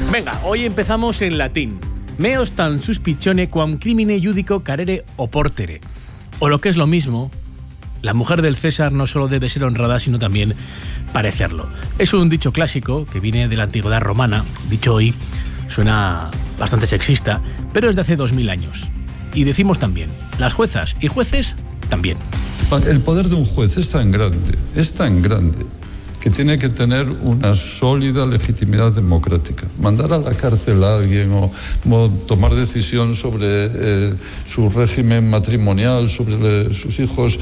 Venga, hoy empezamos en latín. Me ostan suspicione quam crimine judico carere oportere. O lo que es lo mismo, la mujer del César no solo debe ser honrada, sino también parecerlo. Es un dicho clásico que viene de la antigüedad romana. Dicho hoy suena bastante sexista, pero es de hace 2000 años. Y decimos también, las juezas y jueces también. El poder de un juez es tan grande, que tiene que tener una sólida legitimidad democrática. Mandar a la cárcel a alguien o tomar decisión sobre su régimen matrimonial, sobre sus hijos,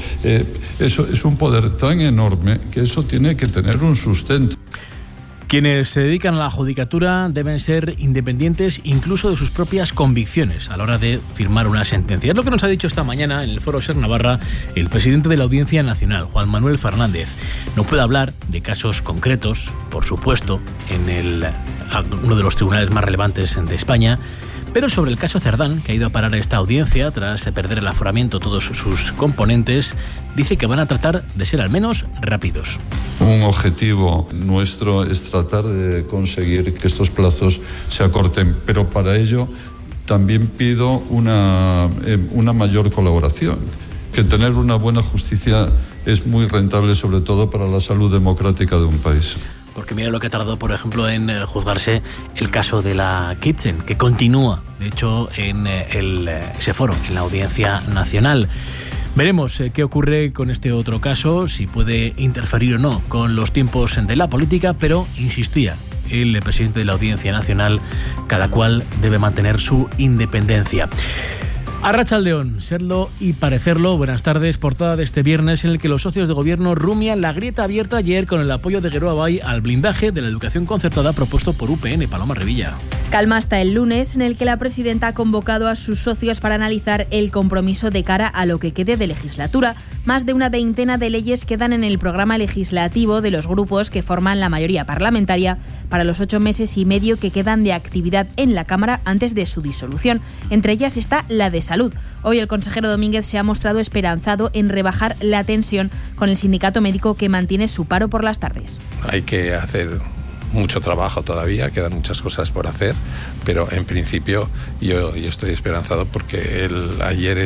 eso es un poder tan enorme que eso tiene que tener un sustento. Quienes se dedican a la judicatura deben ser independientes incluso de sus propias convicciones a la hora de firmar una sentencia. Es lo que nos ha dicho esta mañana en el Foro Ser Navarra el presidente de la Audiencia Nacional, Juan Manuel Fernández. No puede hablar de casos concretos, por supuesto, en uno de los tribunales más relevantes de España, pero sobre el caso Cerdán, que ha ido a parar a esta audiencia tras perder el aforamiento todos sus componentes, dice que van a tratar de ser al menos rápidos. Un objetivo nuestro es tratar de conseguir que estos plazos se acorten, pero para ello también pido una mayor colaboración. Que tener una buena justicia es muy rentable, sobre todo para la salud democrática de un país. Porque mira lo que ha tardado, por ejemplo, en juzgarse el caso de la Kitchen, que continúa, de hecho, en ese foro, en la Audiencia Nacional. Veremos qué ocurre con este otro caso, si puede interferir o no con los tiempos de la política, pero insistía el presidente de la Audiencia Nacional, cada cual debe mantener su independencia. Arratsaldeon, serlo y parecerlo. Buenas tardes. Portada de este viernes en el que los socios de gobierno rumian la grieta abierta ayer con el apoyo de Geroa Bai al blindaje de la educación concertada propuesto por UPN. Paloma Revilla. Calma hasta el lunes, en el que la presidenta ha convocado a sus socios para analizar el compromiso de cara a lo que quede de legislatura. Más de una veintena de leyes quedan en el programa legislativo de los grupos que forman la mayoría parlamentaria para los 8 meses y medio que quedan de actividad en la Cámara antes de su disolución. Entre ellas está la de salud. Hoy el consejero Domínguez se ha mostrado esperanzado en rebajar la tensión con el sindicato médico que mantiene su paro por las tardes. Hay que hacer mucho trabajo todavía, quedan muchas cosas por hacer, pero en principio yo estoy esperanzado porque ayer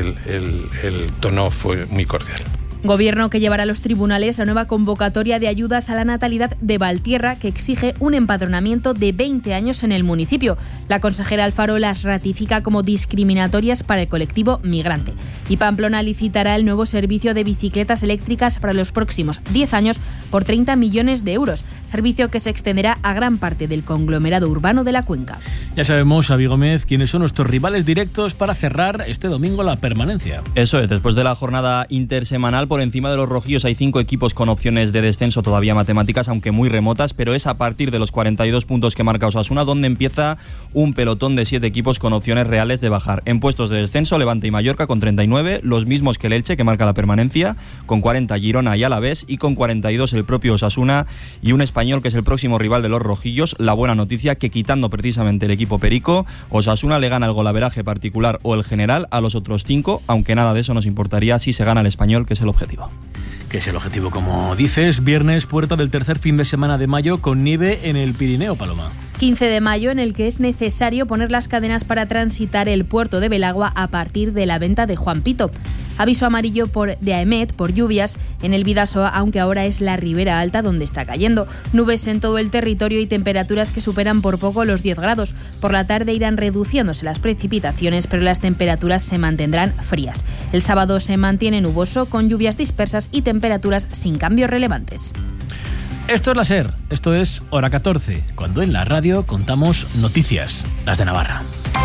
el tono fue muy cordial. Gobierno que llevará a los tribunales la nueva convocatoria de ayudas a la natalidad de Valtierra, que exige un empadronamiento de 20 años en el municipio. La consejera Alfaro las ratifica como discriminatorias para el colectivo migrante. Y Pamplona licitará el nuevo servicio de bicicletas eléctricas para los próximos 10 años por 30 millones de euros. Servicio que se extenderá a gran parte del conglomerado urbano de la cuenca. Ya sabemos, Xavi Gómez, quiénes son nuestros rivales directos para cerrar este domingo la permanencia. Eso es, después de la jornada intersemanal, por encima de los rojillos hay 5 equipos con opciones de descenso todavía matemáticas, aunque muy remotas, pero es a partir de los 42 puntos que marca Osasuna donde empieza un pelotón de 7 equipos con opciones reales de bajar. En puestos de descenso, Levante y Mallorca con 39, los mismos que el Elche, que marca la permanencia, con 40 Girona y Alavés, y con 42 el propio Osasuna y un Español que es el próximo rival de los rojillos. La buena noticia que, quitando precisamente el equipo perico, Osasuna le gana el golaveraje particular o el general a los otros 5, aunque nada de eso nos importaría si se gana el Español, que es el objetivo. Que es el objetivo, como dices. Viernes, puerta del tercer fin de semana de mayo, con nieve en el Pirineo, Paloma. 15 de mayo, en el que es necesario poner las cadenas para transitar el puerto de Belagua a partir de la venta de Juan Pito. Aviso amarillo de AEMET por lluvias en el Bidasoa, aunque ahora es la Ribera Alta donde está cayendo. Nubes en todo el territorio y temperaturas que superan por poco los 10 grados. Por la tarde irán reduciéndose las precipitaciones, pero las temperaturas se mantendrán frías. El sábado se mantiene nuboso, con lluvias dispersas y temperaturas sin cambios relevantes. Esto es la SER, esto es Hora 14, cuando en la radio contamos noticias, las de Navarra.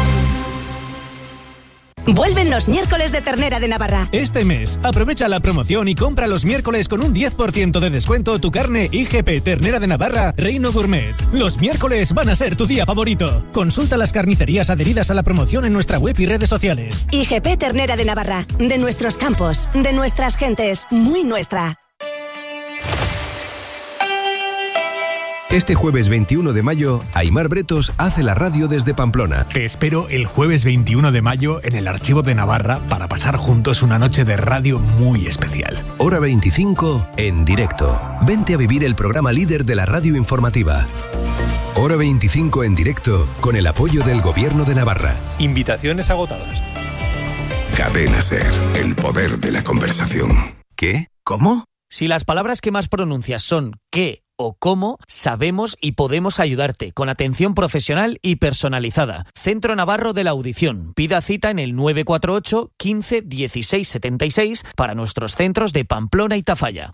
Vuelven los miércoles de Ternera de Navarra. Este mes, aprovecha la promoción y compra los miércoles con un 10% de descuento tu carne IGP Ternera de Navarra Reino Gourmet. Los miércoles van a ser tu día favorito. Consulta las carnicerías adheridas a la promoción en nuestra web y redes sociales. IGP Ternera de Navarra, de nuestros campos, de nuestras gentes, muy nuestra. Este jueves 21 de mayo, Aimar Bretos hace la radio desde Pamplona. Te espero el jueves 21 de mayo en el Archivo de Navarra para pasar juntos una noche de radio muy especial. Hora 25 en directo. Vente a vivir el programa líder de la radio informativa. Hora 25 en directo con el apoyo del Gobierno de Navarra. Invitaciones agotadas. Cadena SER, el poder de la conversación. ¿Qué? ¿Cómo? Si las palabras que más pronuncias son qué o cómo, sabemos y podemos ayudarte con atención profesional y personalizada. Centro Navarro de la Audición. Pida cita en el 948 15 16 76 para nuestros centros de Pamplona y Tafalla.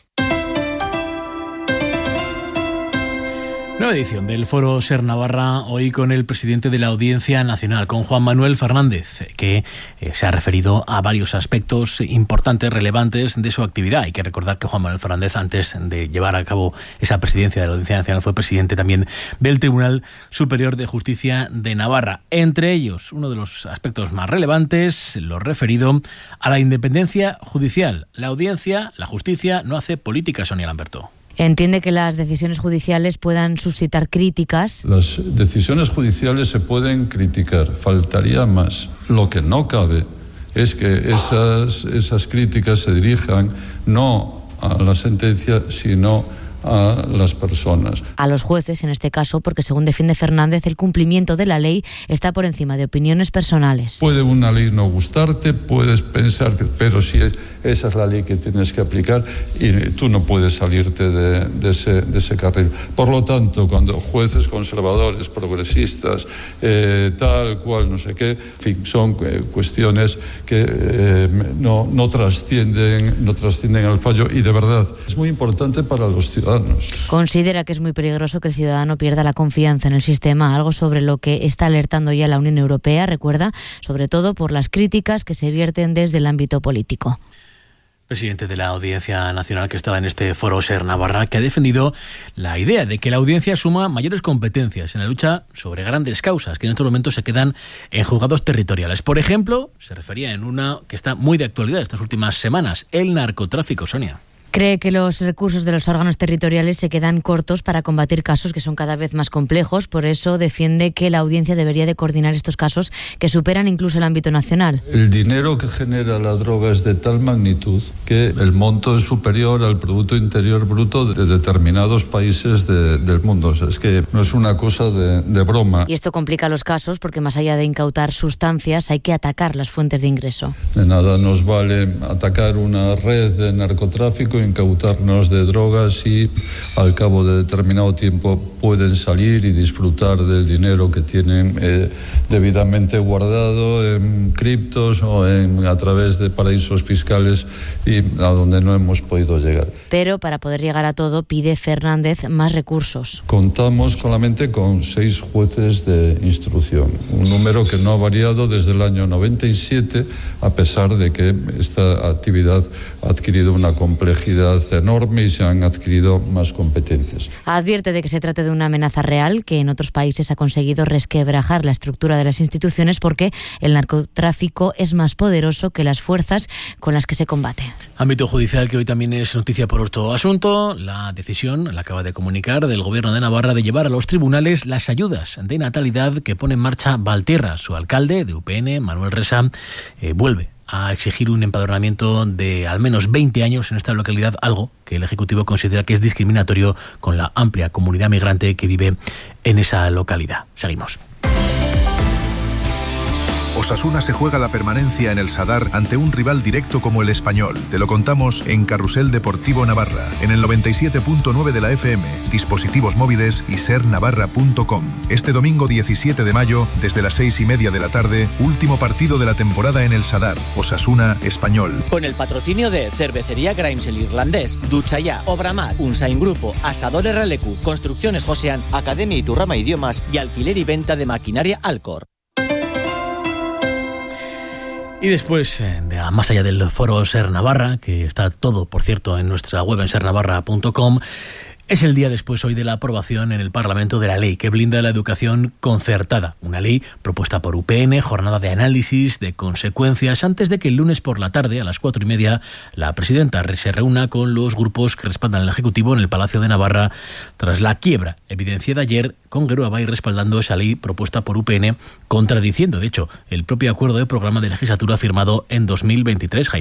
Nueva edición del Foro SER Navarra, hoy con el presidente de la Audiencia Nacional, con Juan Manuel Fernández, que se ha referido a varios aspectos importantes, relevantes de su actividad. Hay que recordar que Juan Manuel Fernández, antes de llevar a cabo esa presidencia de la Audiencia Nacional, fue presidente también del Tribunal Superior de Justicia de Navarra. Entre ellos, uno de los aspectos más relevantes, lo referido a la independencia judicial. La audiencia, la justicia, no hace política, Sonia Lamberto. Entiende que las decisiones judiciales puedan suscitar críticas. Las decisiones judiciales se pueden criticar, faltaría más. Lo que no cabe es que esas críticas se dirijan no a la sentencia, sino a las personas. A los jueces, en este caso, porque según defiende Fernández, el cumplimiento de la ley está por encima de opiniones personales. Puede una ley no gustarte, puedes pensar que, pero si esa es la ley que tienes que aplicar y tú no puedes salirte de ese carril. Por lo tanto, cuando jueces conservadores, progresistas, tal cual, no sé qué, en fin, son cuestiones que no trascienden al fallo, y de verdad es muy importante para los ciudadanos. Considera que es muy peligroso que el ciudadano pierda la confianza en el sistema, algo sobre lo que está alertando ya la Unión Europea, recuerda, sobre todo por las críticas que se vierten desde el ámbito político. Presidente de la Audiencia Nacional, que estaba en este Foro SER Navarra, que ha defendido la idea de que la audiencia asuma mayores competencias en la lucha sobre grandes causas que en estos momentos se quedan en juzgados territoriales. Por ejemplo, se refería en una que está muy de actualidad estas últimas semanas, el narcotráfico, Sonia. Cree que los recursos de los órganos territoriales se quedan cortos para combatir casos que son cada vez más complejos. Por eso defiende que la audiencia debería de coordinar estos casos que superan incluso el ámbito nacional. El dinero que genera la droga es de tal magnitud que el monto es superior al Producto Interior Bruto de determinados países del mundo. O sea, es que no es una cosa de broma. Y esto complica los casos porque más allá de incautar sustancias hay que atacar las fuentes de ingreso. De nada nos vale atacar una red de narcotráfico, incautarnos de drogas y al cabo de determinado tiempo pueden salir y disfrutar del dinero que tienen debidamente guardado en criptos o a través de paraísos fiscales y a donde no hemos podido llegar. Pero para poder llegar a todo pide Fernández más recursos. Contamos solamente con 6 jueces de instrucción, un número que no ha variado desde el año 97, a pesar de que esta actividad ha adquirido una complejidad enorme y se han adquirido más competencias. Advierte de que se trata de una amenaza real que en otros países ha conseguido resquebrajar la estructura de las instituciones porque el narcotráfico es más poderoso que las fuerzas con las que se combate. Ámbito judicial que hoy también es noticia por otro asunto. La decisión, la acaba de comunicar, del Gobierno de Navarra de llevar a los tribunales las ayudas de natalidad que pone en marcha Valtierra. Su alcalde de UPN, Manuel Resa, vuelve a exigir un empadronamiento de al menos 20 años en esta localidad, algo que el Ejecutivo considera que es discriminatorio con la amplia comunidad migrante que vive en esa localidad. Seguimos. Osasuna se juega la permanencia en el Sadar ante un rival directo como el Español. Te lo contamos en Carrusel Deportivo Navarra, en el 97.9 de la FM, dispositivos móviles y sernavarra.com. Este domingo 17 de mayo, desde las 6:30 de la tarde, último partido de la temporada en el Sadar, Osasuna Español. Con el patrocinio de Cervecería Grimes el Irlandés, Duchaya, Obramat, Unsain Grupo, Asadores Ralecu, Construcciones Josean, Academia Iturrama Idiomas y alquiler y venta de maquinaria Alcor. Y después, más allá del Foro SER Navarra, que está todo, por cierto, en nuestra web en sernavarra.com, es el día después hoy de la aprobación en el Parlamento de la ley que blinda la educación concertada. Una ley propuesta por UPN, jornada de análisis de consecuencias, antes de que el lunes por la tarde, a las 4:30, la presidenta se reúna con los grupos que respaldan al Ejecutivo en el Palacio de Navarra tras la quiebra evidenciada ayer con Geroa Bay respaldando esa ley propuesta por UPN, contradiciendo, de hecho, el propio acuerdo de programa de legislatura firmado en 2023, Jaime.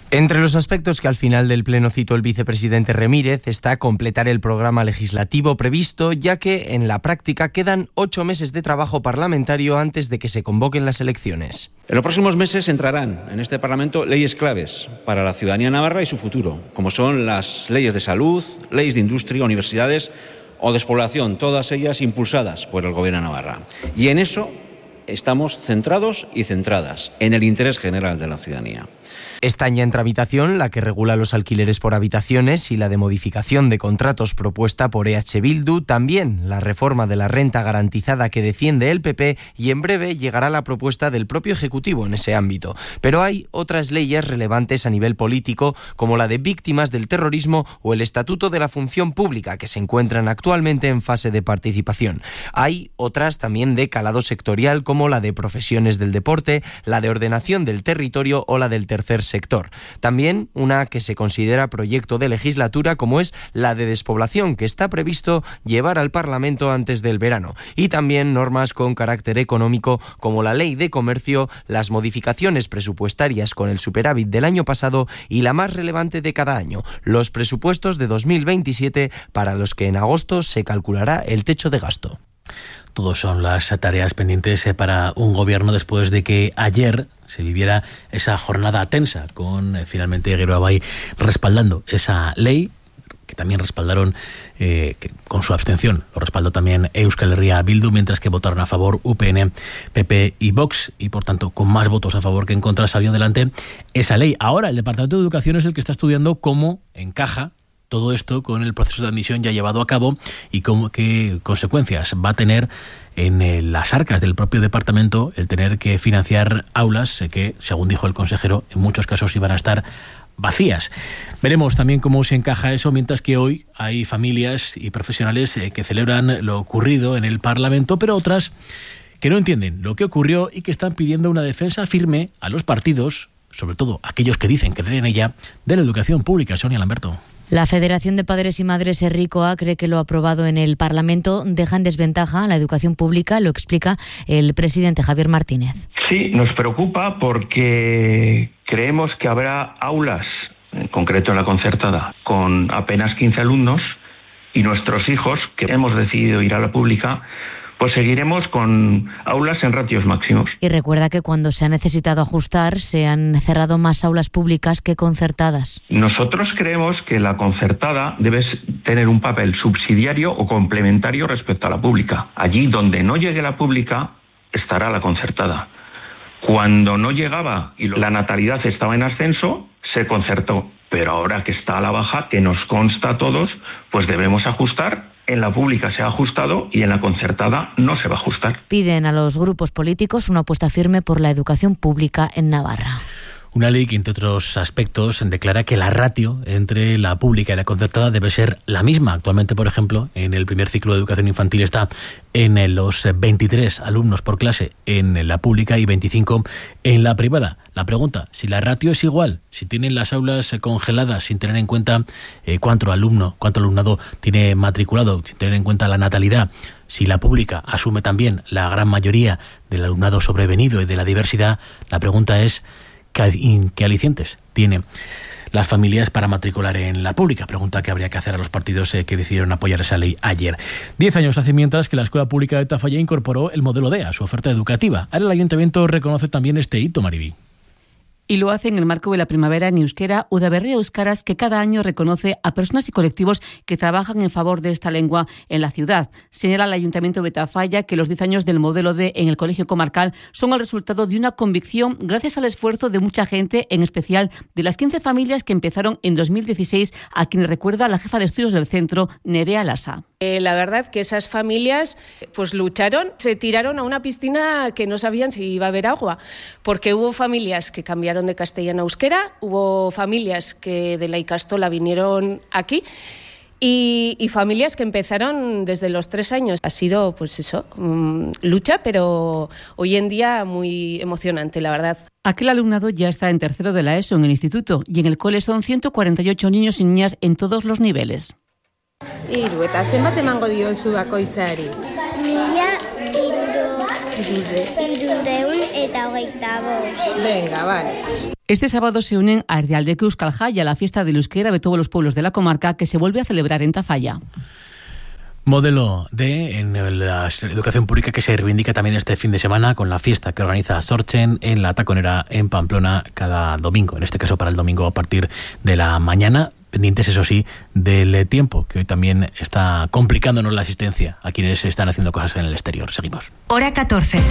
Entre los aspectos que al final del pleno citó el vicepresidente Remírez está completar el programa legislativo previsto, ya que en la práctica quedan 8 meses de trabajo parlamentario antes de que se convoquen las elecciones. En los próximos meses entrarán en este Parlamento leyes claves para la ciudadanía navarra y su futuro, como son las leyes de salud, leyes de industria, universidades o despoblación, todas ellas impulsadas por el Gobierno de Navarra. Y en eso estamos centrados y centradas, en el interés general de la ciudadanía. Está ya en tramitación la que regula los alquileres por habitaciones y la de modificación de contratos propuesta por EH Bildu, también la reforma de la renta garantizada que defiende el PP, y en breve llegará la propuesta del propio Ejecutivo en ese ámbito. Pero hay otras leyes relevantes a nivel político, como la de víctimas del terrorismo o el Estatuto de la Función Pública, que se encuentran actualmente en fase de participación. Hay otras también de calado sectorial, como la de profesiones del deporte, la de ordenación del territorio o la del tercer sector. También una que se considera proyecto de legislatura, como es la de despoblación, que está previsto llevar al Parlamento antes del verano. Y también normas con carácter económico, como la Ley de Comercio, las modificaciones presupuestarias con el superávit del año pasado y la más relevante de cada año, los presupuestos de 2027, para los que en agosto se calculará el techo de gasto. Todos son las tareas pendientes para un gobierno después de que ayer se viviera esa jornada tensa con finalmente Geroabay respaldando esa ley, que también respaldaron con su abstención. Lo respaldó también Euskal Herria Bildu, mientras que votaron a favor UPN, PP y Vox, y por tanto con más votos a favor que en contra salió adelante esa ley. Ahora el Departamento de Educación es el que está estudiando cómo encaja todo esto con el proceso de admisión ya llevado a cabo y qué consecuencias va a tener en las arcas del propio departamento el tener que financiar aulas que, según dijo el consejero, en muchos casos iban a estar vacías. Veremos también cómo se encaja eso, mientras que hoy hay familias y profesionales que celebran lo ocurrido en el Parlamento, pero otras que no entienden lo que ocurrió y que están pidiendo una defensa firme a los partidos, sobre todo aquellos que dicen creer en ella, de la educación pública. Sonia Lamberto. La Federación de Padres y Madres Herrikoa cree que lo aprobado en el Parlamento deja en desventaja a la educación pública, lo explica el presidente Javier Martínez. Sí, nos preocupa porque creemos que habrá aulas, en concreto en la concertada, con apenas 15 alumnos, y nuestros hijos, que hemos decidido ir a la pública, pues seguiremos con aulas en ratios máximos. Y recuerda que cuando se ha necesitado ajustar, se han cerrado más aulas públicas que concertadas. Nosotros creemos que la concertada debe tener un papel subsidiario o complementario respecto a la pública. Allí donde no llegue la pública, estará la concertada. Cuando no llegaba y la natalidad estaba en ascenso, se concertó. Pero ahora que está a la baja, que nos consta a todos, pues debemos ajustar. En la pública se ha ajustado y en la concertada no se va a ajustar. Piden a los grupos políticos una apuesta firme por la educación pública en Navarra. Una ley que, entre otros aspectos, declara que la ratio entre la pública y la concertada debe ser la misma. Actualmente, por ejemplo, en el primer ciclo de educación infantil está en los 23 alumnos por clase en la pública y 25 en la privada. La pregunta, si la ratio es igual, si tienen las aulas congeladas sin tener en cuenta cuánto alumnado tiene matriculado, sin tener en cuenta la natalidad, si la pública asume también la gran mayoría del alumnado sobrevenido y de la diversidad, la pregunta es ¿qué alicientes tienen las familias para matricular en la pública? Pregunta que habría que hacer a los partidos que decidieron apoyar esa ley ayer. 10 años hace mientras que la Escuela Pública de Tafalla incorporó el modelo D a su oferta educativa. Ahora el Ayuntamiento reconoce también este hito, Mariby. Y lo hace en el marco de la primavera en euskera Udaberria Euskaraz, que cada año reconoce a personas y colectivos que trabajan en favor de esta lengua en la ciudad. Señala el Ayuntamiento de Tafalla que los 10 años del modelo D en el Colegio Comarcal son el resultado de una convicción gracias al esfuerzo de mucha gente, en especial de las 15 familias que empezaron en 2016, a quienes recuerda la jefa de estudios del centro, Nerea Lasa. La verdad que esas familias pues lucharon, se tiraron a una piscina que no sabían si iba a haber agua, porque hubo familias que cambiaron de castellano a euskera, hubo familias que de la Ikastola vinieron aquí y familias que empezaron desde los 3 años. Ha sido pues eso, lucha, pero hoy en día muy emocionante, la verdad. Aquel alumnado ya está en tercero de la ESO en el instituto y en el cole son 148 niños y niñas en todos los niveles. Hiru, eta zenbat emango diozu bakoitzari? 1.325. Venga, vale. Este sábado se unen a Erdialdeko Euskal Jaya, la fiesta del euskera de todos los pueblos de la comarca, que se vuelve a celebrar en Tafalla. Modelo D en la educación pública que se reivindica también este fin de semana con la fiesta que organiza Sorchen en la Taconera en Pamplona cada domingo, en este caso para el domingo a partir de la mañana, pendientes eso sí del tiempo, que hoy también está complicándonos la asistencia a quienes están haciendo cosas en el exterior. Seguimos. Hora 14.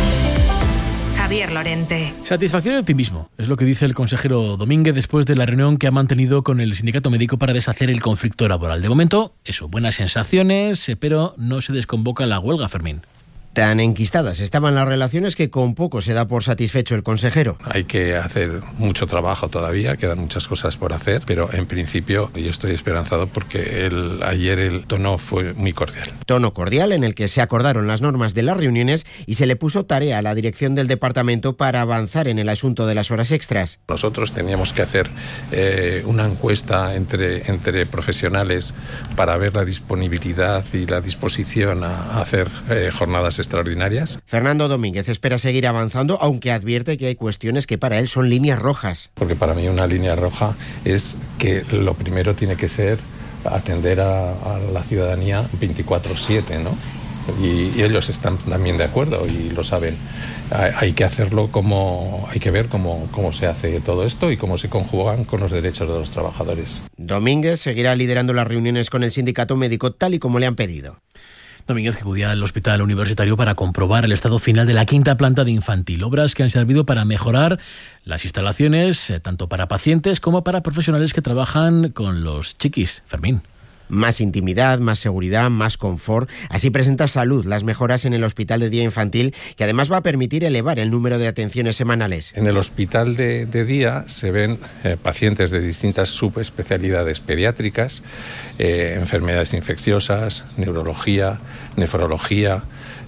Javier Lorente. Satisfacción y optimismo, es lo que dice el consejero Domínguez después de la reunión que ha mantenido con el sindicato médico para deshacer el conflicto laboral. De momento, eso, buenas sensaciones, pero no se desconvoca la huelga, Fermín. Tan enquistadas estaban las relaciones que con poco se da por satisfecho el consejero. Hay que hacer mucho trabajo todavía, quedan muchas cosas por hacer, pero en principio yo estoy esperanzado porque ayer el tono fue muy cordial. Tono cordial en el que se acordaron las normas de las reuniones y se le puso tarea a la dirección del departamento para avanzar en el asunto de las horas extras. Nosotros teníamos que hacer una encuesta entre profesionales para ver la disponibilidad y la disposición a hacer jornadas extraordinarias. Fernando Domínguez espera seguir avanzando, aunque advierte que hay cuestiones que para él son líneas rojas. Porque para mí una línea roja es que lo primero tiene que ser atender a la ciudadanía 24/7, ¿no? Y ellos están también de acuerdo y lo saben. Hay que hacerlo hay que ver cómo se hace todo esto y cómo se conjugan con los derechos de los trabajadores. Domínguez seguirá liderando las reuniones con el sindicato médico tal y como le han pedido. Domínguez que acudía al hospital universitario para comprobar el estado final de la quinta planta de infantil, obras que han servido para mejorar las instalaciones tanto para pacientes como para profesionales que trabajan con los chiquis. Fermín. Más intimidad, más seguridad, más confort. Así presenta Salud las mejoras en el hospital de día infantil, que además va a permitir elevar el número de atenciones semanales. En el hospital de día se ven pacientes de distintas subespecialidades pediátricas, enfermedades infecciosas, neurología, nefrología,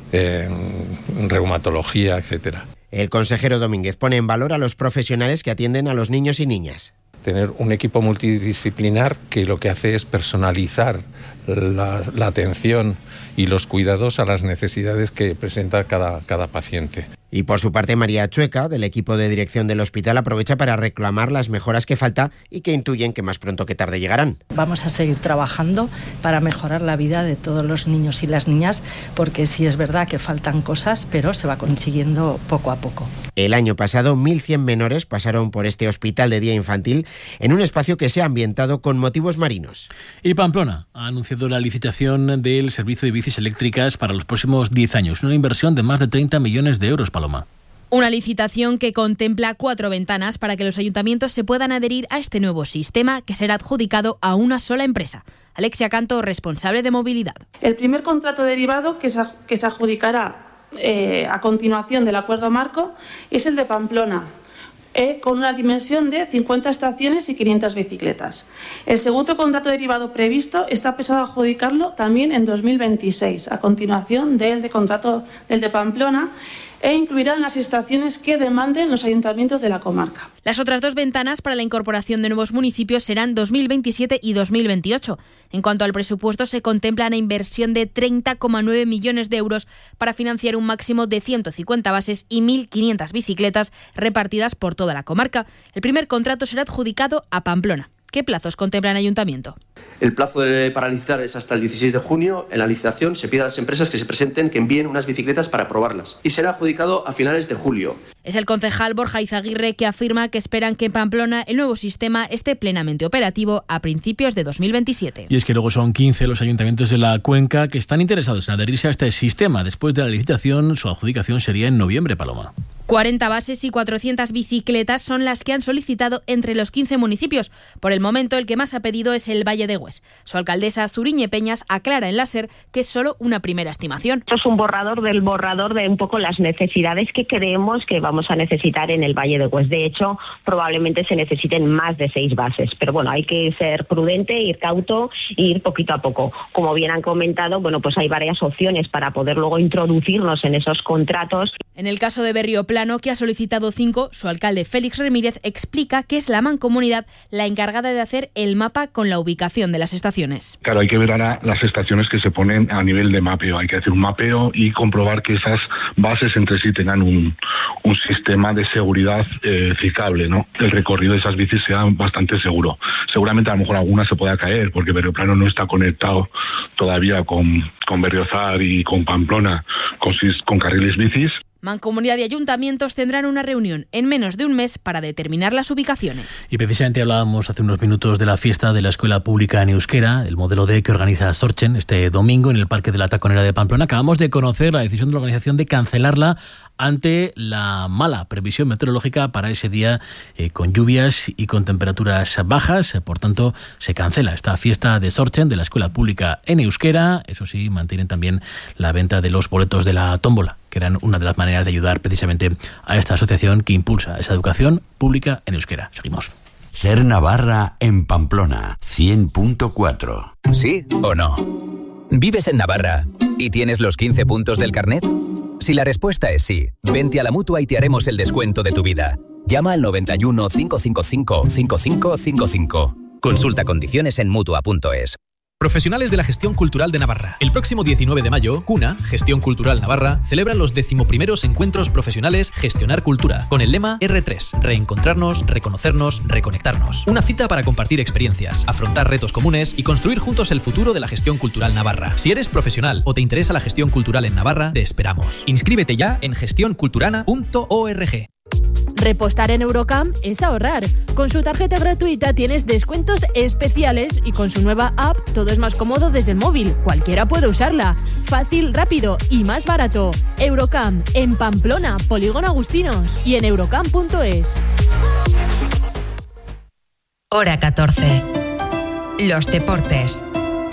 reumatología, etcétera. El consejero Domínguez pone en valor a los profesionales que atienden a los niños y niñas. Tener un equipo multidisciplinar que lo que hace es personalizar la atención y los cuidados a las necesidades que presenta cada paciente. Y por su parte, María Chueca, del equipo de dirección del hospital, aprovecha para reclamar las mejoras que falta y que intuyen que más pronto que tarde llegarán. Vamos a seguir trabajando para mejorar la vida de todos los niños y las niñas, porque sí es verdad que faltan cosas, pero se va consiguiendo poco a poco. El año pasado, 1.100 menores pasaron por este hospital de día infantil en un espacio que se ha ambientado con motivos marinos. Y Pamplona ha anunciado la licitación del servicio de bicis eléctricas para los próximos 10 años, una inversión de más de 30 millones de euros, Paloma. Una licitación que contempla 4 ventanas para que los ayuntamientos se puedan adherir a este nuevo sistema que será adjudicado a una sola empresa. Alexia Canto, responsable de movilidad. El primer contrato derivado que se adjudicará a continuación del acuerdo marco es el de Pamplona, con una dimensión de 50 estaciones y 500 bicicletas. El segundo contrato derivado previsto está pensado adjudicarlo también en 2026, a continuación del de Pamplona, e incluirán las estaciones que demanden los ayuntamientos de la comarca. Las otras 2 ventanas para la incorporación de nuevos municipios serán 2027 y 2028. En cuanto al presupuesto, se contempla una inversión de 30,9 millones de euros para financiar un máximo de 150 bases y 1.500 bicicletas repartidas por toda la comarca. El primer contrato será adjudicado a Pamplona. ¿Qué plazos contempla el ayuntamiento? El plazo para licitar es hasta el 16 de junio. En la licitación se pide a las empresas que se presenten que envíen unas bicicletas para probarlas y será adjudicado a finales de julio. Es el concejal Borja Izaguirre que afirma que esperan que en Pamplona el nuevo sistema esté plenamente operativo a principios de 2027. Y es que luego son 15 los ayuntamientos de la cuenca que están interesados en adherirse a este sistema. Después de la licitación, su adjudicación sería en noviembre, Paloma. 40 bases y 400 bicicletas son las que han solicitado entre los 15 municipios. Por el momento, el que más ha pedido es el Valle de Hues. Su alcaldesa, Zuriñe Peñas, aclara en la SER que es solo una primera estimación. Esto es un borrador de un poco las necesidades que creemos que vamos a necesitar en el Valle de Hues. De hecho, probablemente se necesiten más de 6 bases. Pero bueno, hay que ser prudente, ir cauto e ir poquito a poco. Como bien han comentado, pues hay varias opciones para poder luego introducirnos en esos contratos. En el caso de Berrioplano, que ha solicitado 5, su alcalde Félix Ramírez explica que es la Mancomunidad la encargada de hacer el mapa con la ubicación de las estaciones. Claro, hay que ver ahora las estaciones que se ponen a nivel de mapeo. Hay que hacer un mapeo y comprobar que esas bases entre sí tengan un sistema de seguridad ciclable, ¿no? El recorrido de esas bicis sea bastante seguro. Seguramente a lo mejor alguna se pueda caer porque Berrioplano no está conectado todavía con Berriozar y con Pamplona con carriles bicis. Mancomunidad y ayuntamientos tendrán una reunión en menos de un mes para determinar las ubicaciones. Y precisamente hablábamos hace unos minutos de la fiesta de la Escuela Pública en Euskera, el modelo D que organiza Sortzen este domingo en el Parque de la Taconera de Pamplona. Acabamos de conocer la decisión de la organización de cancelarla ante la mala previsión meteorológica para ese día, con lluvias y con temperaturas bajas. Por tanto, se cancela esta fiesta de Sortzen de la Escuela Pública en Euskera. Eso sí, mantienen también la venta de los boletos de la tómbola, que eran una de las maneras de ayudar precisamente a esta asociación que impulsa esa educación pública en euskera. Seguimos. Ser Navarra en Pamplona, 100.4. ¿Sí o no? ¿Vives en Navarra y tienes los 15 puntos del carnet? Si la respuesta es sí, vente a la Mutua y te haremos el descuento de tu vida. Llama al 91 555 5555. Consulta condiciones en Mutua.es. Profesionales de la Gestión Cultural de Navarra. El próximo 19 de mayo, CUNA, Gestión Cultural Navarra, celebra los 11º encuentros profesionales Gestionar Cultura, con el lema R3, reencontrarnos, reconocernos, reconectarnos. Una cita para compartir experiencias, afrontar retos comunes y construir juntos el futuro de la gestión cultural navarra. Si eres profesional o te interesa la gestión cultural en Navarra, te esperamos. Inscríbete ya en gestionculturana.org. Repostar en Eurocam es ahorrar. Con su tarjeta gratuita tienes descuentos especiales y con su nueva app todo es más cómodo desde el móvil. Cualquiera puede usarla. Fácil, rápido y más barato. Eurocam, en Pamplona, Polígono Agustinos y en eurocam.es. Hora 14. Los deportes.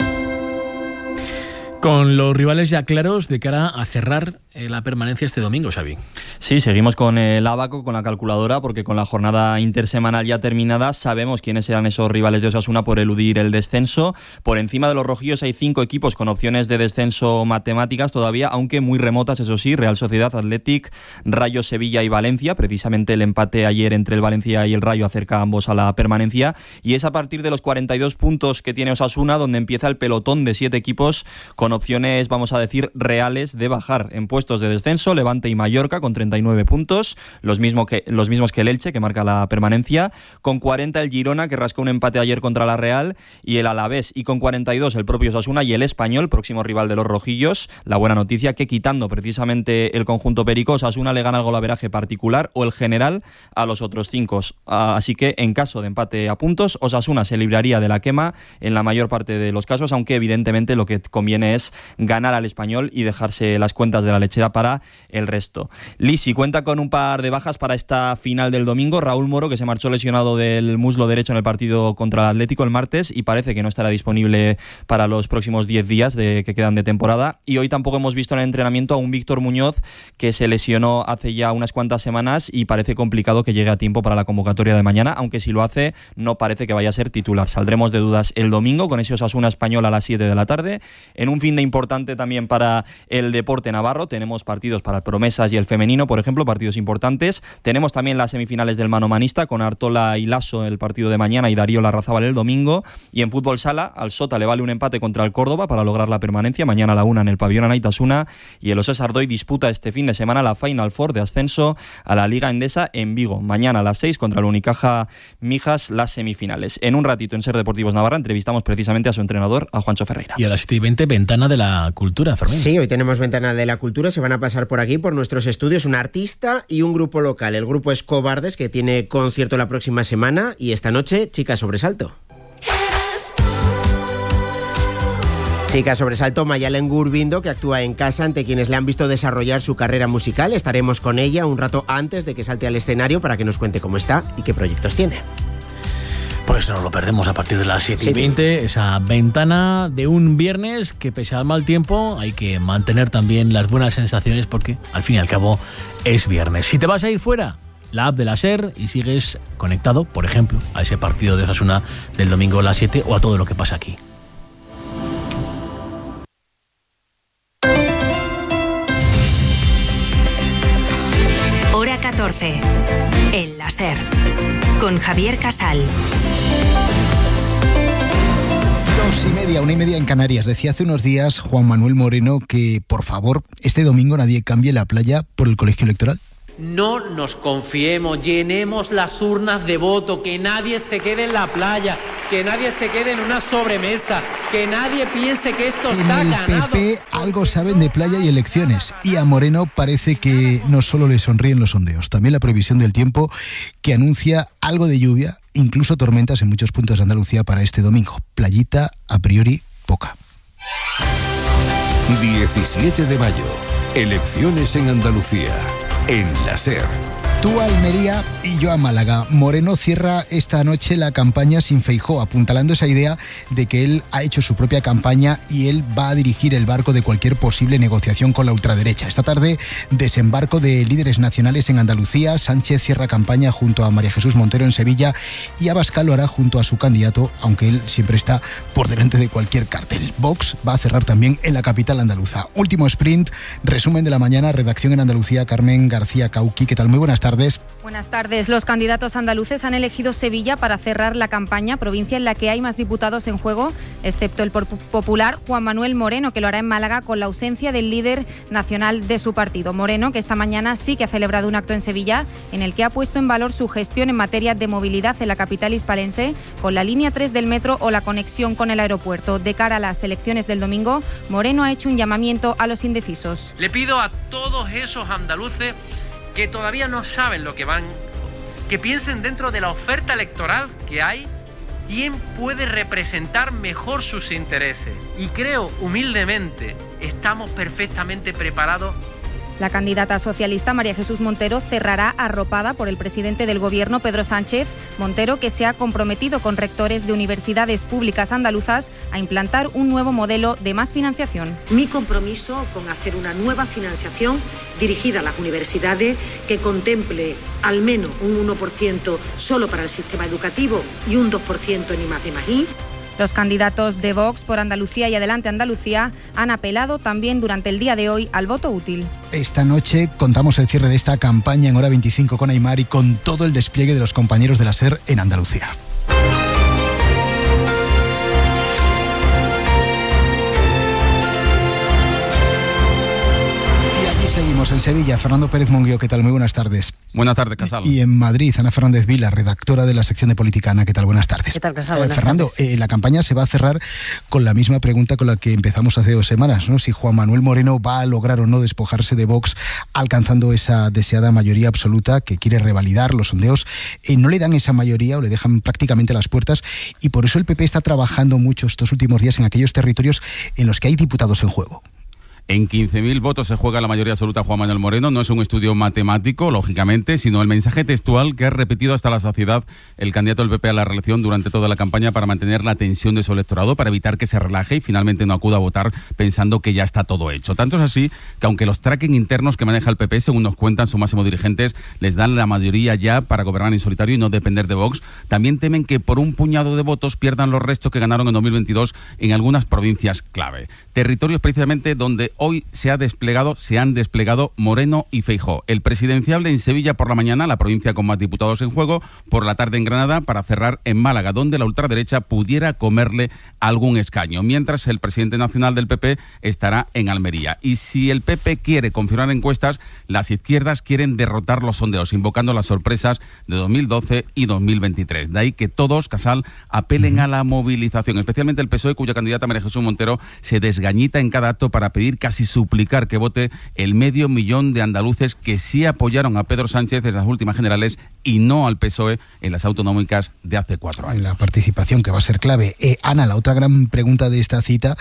Con los rivales ya claros de cara a cerrar la permanencia este domingo, Xavi. Sí, seguimos con el Abaco, con la calculadora, porque con la jornada intersemanal ya terminada sabemos quiénes serán esos rivales de Osasuna por eludir el descenso. Por encima de los rojillos hay 5 equipos con opciones de descenso matemáticas todavía, aunque muy remotas, eso sí: Real Sociedad, Athletic, Rayo, Sevilla y Valencia. Precisamente el empate ayer entre el Valencia y el Rayo acerca a ambos a la permanencia, y es a partir de los 42 puntos que tiene Osasuna donde empieza el pelotón de 7 equipos con opciones, vamos a decir, reales de bajar en puestos de descenso: Levante y Mallorca con 39 puntos, los mismos que el Elche, que marca la permanencia, con 40 el Girona, que rascó un empate ayer contra la Real, y el Alavés, y con 42 el propio Osasuna y el Español, próximo rival de los rojillos. La buena noticia, que quitando precisamente el conjunto perico, Osasuna le gana el golaveraje particular o el general a los otros 5, así que en caso de empate a puntos, Osasuna se libraría de la quema en la mayor parte de los casos, aunque evidentemente lo que conviene es ganar al Español y dejarse las cuentas de la lechera para el resto. Lisi cuenta con un par de bajas para esta final del domingo: Raúl Moro, que se marchó lesionado del muslo derecho en el partido contra el Atlético el martes y parece que no estará disponible para los próximos 10 días que quedan de temporada, y hoy tampoco hemos visto en el entrenamiento a un Víctor Muñoz, que se lesionó hace ya unas cuantas semanas y parece complicado que llegue a tiempo para la convocatoria de mañana, aunque si lo hace no parece que vaya a ser titular. Saldremos de dudas el domingo con ese Osasuna Español a las 7 de la tarde, en un fin de importante también para el deporte navarro. Tenemos partidos para el Promesas y el femenino, por ejemplo, partidos importantes. Tenemos también las semifinales del manomanista con Artola y Lasso el partido de mañana y Darío Larrazábal el domingo. Y en fútbol sala, al Sota le vale un empate contra el Córdoba para lograr la permanencia mañana a la 1 en el pabellón Anaitasuna, y el Osés Ardoy disputa este fin de semana la Final Four de ascenso a la Liga Endesa en Vigo. Mañana a las 6 contra el Unicaja Mijas las semifinales. En un ratito en Ser Deportivos Navarra entrevistamos precisamente a su entrenador, a Juancho Ferreira. Y a las 7:20, Ventana de la Cultura, Fermín. Sí, hoy tenemos Ventana de la Cultura. Se van a pasar por aquí, por nuestros estudios, un artista y un grupo local. El grupo es Cobardes, que tiene concierto la próxima semana, y esta noche Chica Sobresalto. Chica Sobresalto, Mayalen Gurbindo, que actúa en casa ante quienes le han visto desarrollar su carrera musical. Estaremos con ella un rato antes de que salte al escenario para que nos cuente cómo está y qué proyectos tiene. Pues no lo perdemos a partir de las 7:20, esa ventana de un viernes que, pese al mal tiempo, hay que mantener también las buenas sensaciones porque al fin y al cabo es viernes. Si te vas a ir fuera, la app de la SER y sigues conectado, por ejemplo, a ese partido de Osasuna del domingo a las 7 o a todo lo que pasa aquí. 14. En la SER. Con Javier Casal. 2:30, 1:30 en Canarias. Decía hace unos días Juan Manuel Moreno que, por favor, este domingo nadie cambie la playa por el colegio electoral. No nos confiemos, llenemos las urnas de voto, que nadie se quede en la playa, que nadie se quede en una sobremesa, que nadie piense que esto está ganado. En el PP algo saben de playa y elecciones, y a Moreno parece que no solo le sonríen los sondeos, también la previsión del tiempo, que anuncia algo de lluvia, incluso tormentas en muchos puntos de Andalucía para este domingo. Playita, a priori, poca. 17 de mayo, elecciones en Andalucía. En la SER. Tú a Almería y yo a Málaga. Moreno cierra esta noche la campaña sin Feijóo, apuntalando esa idea de que él ha hecho su propia campaña y él va a dirigir el barco de cualquier posible negociación con la ultraderecha. Esta tarde, desembarco de líderes nacionales en Andalucía. Sánchez cierra campaña junto a María Jesús Montero en Sevilla y Abascal lo hará junto a su candidato, aunque él siempre está por delante de cualquier cartel. Vox va a cerrar también en la capital andaluza. Último sprint, resumen de la mañana, redacción en Andalucía, Carmen García Cauqui. ¿Qué tal? Muy buenas tardes. Buenas tardes. Los candidatos andaluces han elegido Sevilla para cerrar la campaña, provincia en la que hay más diputados en juego, excepto el popular Juan Manuel Moreno, que lo hará en Málaga con la ausencia del líder nacional de su partido. Moreno, que esta mañana sí que ha celebrado un acto en Sevilla en el que ha puesto en valor su gestión en materia de movilidad en la capital hispalense, con la línea 3 del metro o la conexión con el aeropuerto. De cara a las elecciones del domingo, Moreno ha hecho un llamamiento a los indecisos. Le pido a todos esos andaluces que todavía no saben lo que van, que piensen dentro de la oferta electoral que hay, quién puede representar mejor sus intereses. Y creo, humildemente, estamos perfectamente preparados. La candidata socialista María Jesús Montero cerrará arropada por el presidente del Gobierno, Pedro Sánchez. Montero, que se ha comprometido con rectores de universidades públicas andaluzas a implantar un nuevo modelo de más financiación. Mi compromiso con hacer una nueva financiación dirigida a las universidades que contemple al menos un 1% solo para el sistema educativo y un 2% en I+D+I. Los candidatos de Vox por Andalucía y Adelante Andalucía han apelado también durante el día de hoy al voto útil. Esta noche contamos el cierre de esta campaña en Hora 25 con Aymar y con todo el despliegue de los compañeros de la SER en Andalucía. Seguimos en Sevilla. Fernando Pérez Monguío, ¿qué tal? Muy buenas tardes. Buenas tardes, Casal. Y en Madrid, Ana Fernández Vila, redactora de la sección de Política. Ana, ¿qué tal? Buenas tardes. ¿Qué tal, Casal? Buenas Fernando, tardes. La campaña se va a cerrar con la misma pregunta con la que empezamos hace 2 semanas, ¿no? Si Juan Manuel Moreno va a lograr o no despojarse de Vox alcanzando esa deseada mayoría absoluta que quiere revalidar. Los sondeos no le dan esa mayoría o le dejan prácticamente las puertas, y por eso el PP está trabajando mucho estos últimos días en aquellos territorios en los que hay diputados en juego. En 15.000 votos se juega la mayoría absoluta Juan Manuel Moreno. No es un estudio matemático, lógicamente, sino el mensaje textual que ha repetido hasta la saciedad el candidato del PP a la reelección durante toda la campaña para mantener la tensión de su electorado, para evitar que se relaje y finalmente no acuda a votar pensando que ya está todo hecho. Tanto es así que aunque los tracking internos que maneja el PP, según nos cuentan sus máximos dirigentes, les dan la mayoría ya para gobernar en solitario y no depender de Vox, también temen que por un puñado de votos pierdan los restos que ganaron en 2022 en algunas provincias clave. Territorios precisamente donde hoy se han desplegado Moreno y Feijóo. El presidenciable en Sevilla por la mañana, la provincia con más diputados en juego, por la tarde en Granada, para cerrar en Málaga, donde la ultraderecha pudiera comerle algún escaño, mientras el presidente nacional del PP estará en Almería. Y si el PP quiere confirmar encuestas, las izquierdas quieren derrotar los sondeos, invocando las sorpresas de 2012 y 2023. De ahí que todos, Casal, apelen a la movilización, especialmente el PSOE, cuya candidata María Jesús Montero se desgañita en cada acto para pedir, casi suplicar, que vote el 500.000 de andaluces que sí apoyaron a Pedro Sánchez en las últimas generales y no al PSOE en las autonómicas de hace 4 años. La participación, que va a ser clave. Ana, la otra gran pregunta de esta cita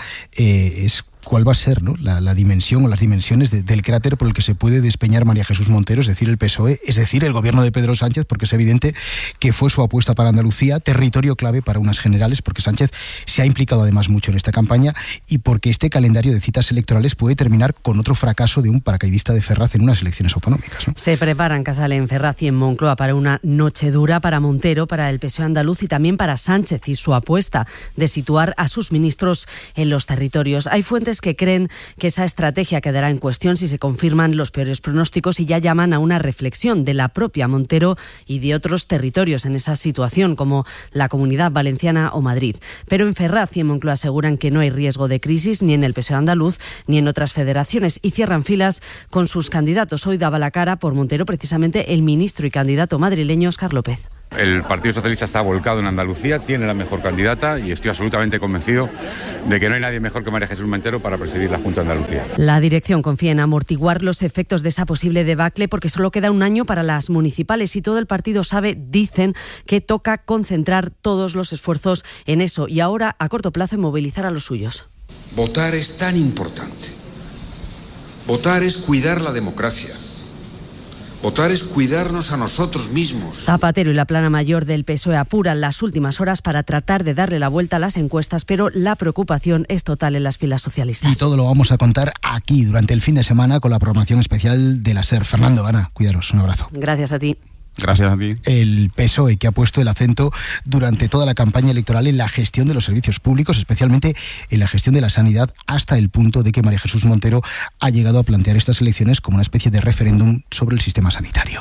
es cuál va a ser, ¿no?, la dimensión o las dimensiones del cráter por el que se puede despeñar María Jesús Montero, es decir, el PSOE, es decir, el gobierno de Pedro Sánchez, porque es evidente que fue su apuesta para Andalucía, territorio clave para unas generales, porque Sánchez se ha implicado además mucho en esta campaña y porque este calendario de citas electorales puede terminar con otro fracaso de un paracaidista de Ferraz en unas elecciones autonómicas, ¿no? Se preparan, Casal, en Ferraz y en Moncloa para una noche dura para Montero, para el PSOE andaluz y también para Sánchez y su apuesta de situar a sus ministros en los territorios. Hay fuentes profesores que creen que esa estrategia quedará en cuestión si se confirman los peores pronósticos y ya llaman a una reflexión de la propia Montero y de otros territorios en esa situación, como la Comunidad Valenciana o Madrid. Pero en Ferraz y en Moncloa aseguran que no hay riesgo de crisis ni en el PSOE andaluz ni en otras federaciones y cierran filas con sus candidatos. Hoy daba la cara por Montero precisamente el ministro y candidato madrileño Óscar López. El Partido Socialista está volcado en Andalucía, tiene la mejor candidata y estoy absolutamente convencido de que no hay nadie mejor que María Jesús Montero para presidir la Junta de Andalucía. La dirección confía en amortiguar los efectos de esa posible debacle porque solo queda un año para las municipales y todo el partido dicen que toca concentrar todos los esfuerzos en eso y ahora a corto plazo en movilizar a los suyos. Votar es tan importante. Votar es cuidar la democracia. Votar es cuidarnos a nosotros mismos. Zapatero y la plana mayor del PSOE apuran las últimas horas para tratar de darle la vuelta a las encuestas, pero la preocupación es total en las filas socialistas. Y todo lo vamos a contar aquí durante el fin de semana con la programación especial de la SER. Fernando, Ana, cuidaros, un abrazo. Gracias a ti. Gracias a ti. El PSOE, que ha puesto el acento durante toda la campaña electoral en la gestión de los servicios públicos, especialmente en la gestión de la sanidad, hasta el punto de que María Jesús Montero ha llegado a plantear estas elecciones como una especie de referéndum sobre el sistema sanitario.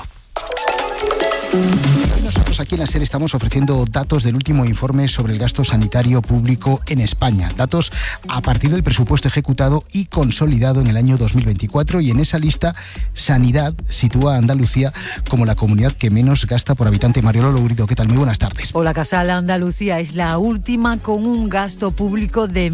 Nosotros aquí en la SER estamos ofreciendo datos del último informe sobre el gasto sanitario público en España. Datos a partir del presupuesto ejecutado y consolidado en el año 2024 y en esa lista Sanidad sitúa a Andalucía como la comunidad que menos gasta por habitante. Mariola Lourido, ¿qué tal? Muy buenas tardes. Hola, Casal. Andalucía es la última con un gasto público de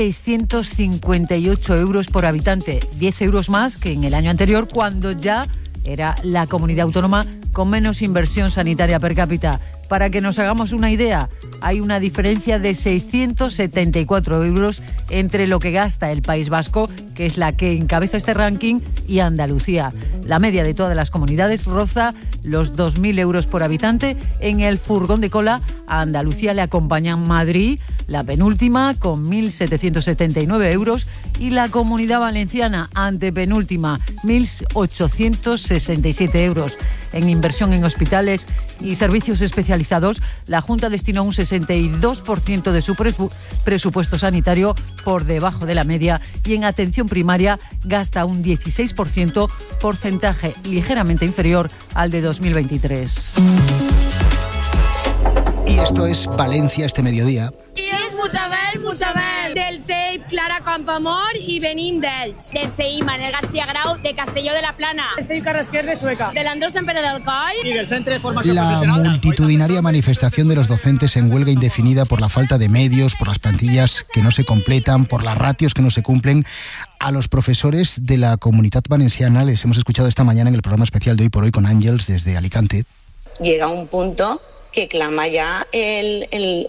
1.658 euros por habitante, 10 euros más que en el año anterior cuando ya era la comunidad autónoma con menos inversión sanitaria per cápita. Para que nos hagamos una idea, hay una diferencia de 674 euros entre lo que gasta el País Vasco, que es la que encabeza este ranking, y Andalucía. La media de todas las comunidades roza los 2.000 euros por habitante. En el furgón de cola a Andalucía le acompañan Madrid, la penúltima, con 1.779 euros, y la Comunidad Valenciana, antepenúltima, 1.867 euros. En inversión en hospitales y servicios especializados, la Junta destinó un 62% de su presupuesto sanitario por debajo de la media y en atención primaria gasta un 16%, porcentaje ligeramente inferior al de 2023. Y esto es Valencia este mediodía. I és Puigdemont, del CEIP Clara Campoamor i venim d'Elx. Del CEIP Manel García Grau de Castelló de la Plana. Del CEIP Carrasquer de Sueca. Del Andrés Empere del Coll. Y del Centre de Formación La Profesional. multitudinaria manifestación de los docentes en huelga indefinida por la falta de medios, por las plantillas que no se completan, por las ratios que no se cumplen. A los profesores de la Comunitat Valenciana les hemos escuchado esta mañana en el programa especial de Hoy por Hoy con Ángels desde Alicante. Llega un punto que clama ya el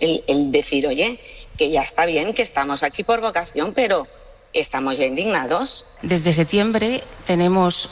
decir, oye, que ya está bien, que estamos aquí por vocación, pero estamos ya indignados. Desde septiembre tenemos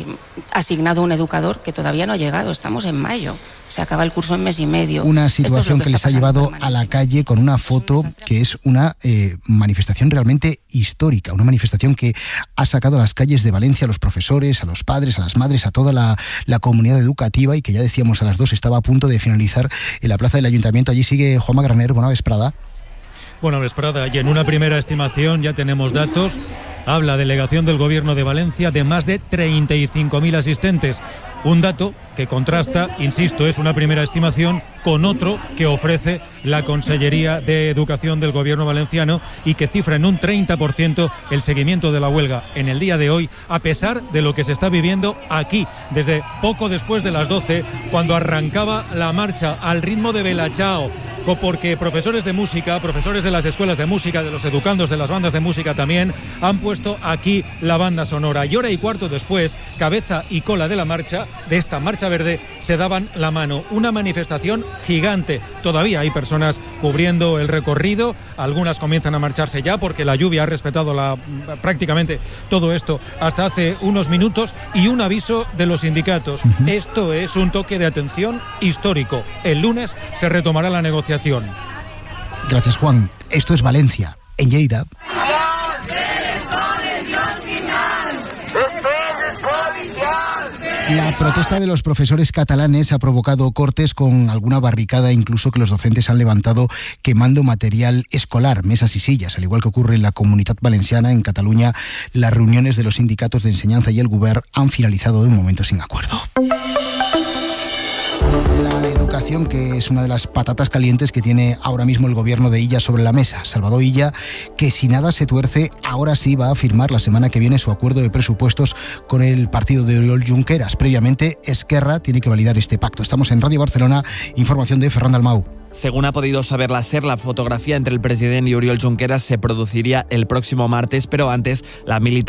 asignado un educador que todavía no ha llegado, estamos en mayo. Se acaba el curso en mes y medio. Una situación que les ha llevado a la calle con una foto que es una manifestación realmente histórica, una manifestación que ha sacado a las calles de Valencia a los profesores, a los padres, a las madres, a toda la comunidad educativa y que ya decíamos a las 2 estaba a punto de finalizar en la plaza del Ayuntamiento. Allí sigue Juanma Graner, buena vesprada. Buena vesprada, y en una primera estimación ya tenemos datos. Habla delegación del Gobierno de Valencia de más de 35.000 asistentes. Un dato que contrasta, insisto, es una primera estimación con otro que ofrece la Consellería de Educación del Gobierno valenciano y que cifra en un 30% el seguimiento de la huelga en el día de hoy, a pesar de lo que se está viviendo aquí, desde poco después de las 12, cuando arrancaba la marcha al ritmo de Bella Ciao, porque profesores de música, profesores de las escuelas de música, de los educandos de las bandas de música también, han puesto aquí la banda sonora. Y hora y cuarto después, cabeza y cola de la marcha, de esta marcha verde, se daban la mano. Una manifestación gigante. Todavía hay personas cubriendo el recorrido, algunas comienzan a marcharse ya porque la lluvia ha respetado prácticamente todo esto hasta hace unos minutos, y un aviso de los sindicatos. Esto es un toque de atención histórico. El lunes se retomará la negociación. Gracias, Juan. Esto es Valencia, en Lleida. La protesta de los profesores catalanes ha provocado cortes con alguna barricada, incluso que los docentes han levantado quemando material escolar, mesas y sillas. Al igual que ocurre en la Comunitat Valenciana, en Cataluña, las reuniones de los sindicatos de enseñanza y el Govern han finalizado de momento sin acuerdo. La educación, que es una de las patatas calientes que tiene ahora mismo el gobierno de Illa sobre la mesa. Salvador Illa, que si nada se tuerce, ahora sí va a firmar la semana que viene su acuerdo de presupuestos con el partido de Oriol Junqueras. Previamente, Esquerra tiene que validar este pacto. Estamos en Radio Barcelona, información de Ferran Dalmau. Según ha podido saber la SER, la fotografía entre el presidente y Oriol Junqueras se produciría el próximo martes, pero antes la militancia